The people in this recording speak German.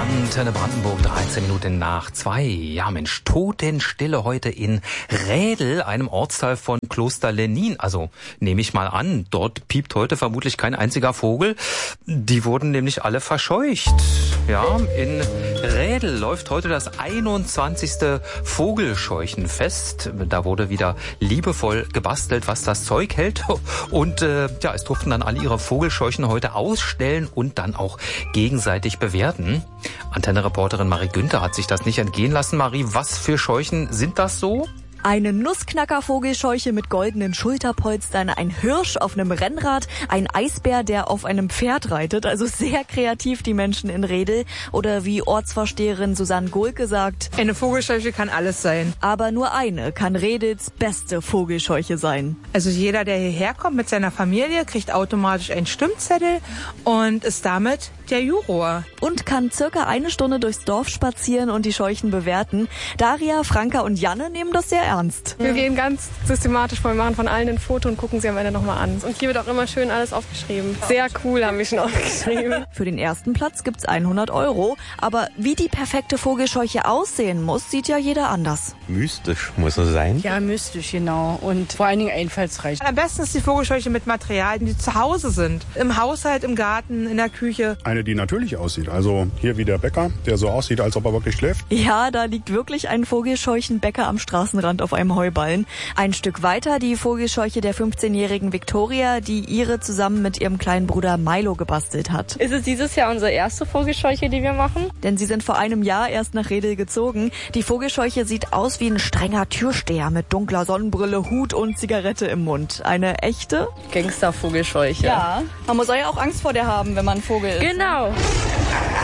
Antenne Brandenburg, 13 Minuten nach 2. Ja Mensch, Totenstille heute in Rädel, einem Ortsteil von Kloster Lennin. Also nehme ich mal an, dort piept heute vermutlich kein einziger Vogel. Die wurden nämlich alle verscheucht. Ja, in Rädel läuft heute das 21. Vogelscheuchenfest. Da wurde wieder liebevoll gebastelt, was das Zeug hält. Und es durften dann alle ihre Vogelscheuchen heute ausstellen und dann auch gegenseitig bewerten. Antenne-Reporterin Marie Günther hat sich das nicht entgehen lassen. Marie, was für Scheuchen sind das so? Eine Nussknacker-Vogelscheuche mit goldenen Schulterpolstern, ein Hirsch auf einem Rennrad, ein Eisbär, der auf einem Pferd reitet. Also sehr kreativ, die Menschen in Redel. Oder wie Ortsvorsteherin Susanne Gohlke sagt: Eine Vogelscheuche kann alles sein. Aber nur eine kann Redels beste Vogelscheuche sein. Also jeder, der hierher kommt mit seiner Familie, kriegt automatisch einen Stimmzettel und ist damit der Juror. Und kann circa eine Stunde durchs Dorf spazieren und die Scheuchen bewerten. Daria, Franka und Janne nehmen das sehr ernst. Wir gehen ganz systematisch vor, wir machen von allen ein Foto und gucken sie am Ende nochmal an. Und hier wird auch immer schön alles aufgeschrieben. Sehr cool haben wir schon aufgeschrieben. Für den ersten Platz gibt's 100 €. Aber wie die perfekte Vogelscheuche aussehen muss, sieht ja jeder anders. Mystisch muss es sein. Ja, mystisch, genau. Und vor allen Dingen einfallsreich. Am besten ist die Vogelscheuche mit Materialien, die zu Hause sind. Im Haushalt, im Garten, in der Küche. Eine, die natürlich aussieht. Also hier wie der Bäcker, der so aussieht, als ob er wirklich schläft. Ja, da liegt wirklich ein Vogelscheuchenbäcker am Straßenrand auf einem Heuballen. Ein Stück weiter die Vogelscheuche der 15-jährigen Victoria, die ihre zusammen mit ihrem kleinen Bruder Milo gebastelt hat. Ist es dieses Jahr unsere erste Vogelscheuche, die wir machen? Denn sie sind vor einem Jahr erst nach Redel gezogen. Die Vogelscheuche sieht aus wie ein strenger Türsteher mit dunkler Sonnenbrille, Hut und Zigarette im Mund. Eine echte Gangstervogelscheuche. Ja, man muss ja auch Angst vor der haben, wenn man Vogel ist. Genau.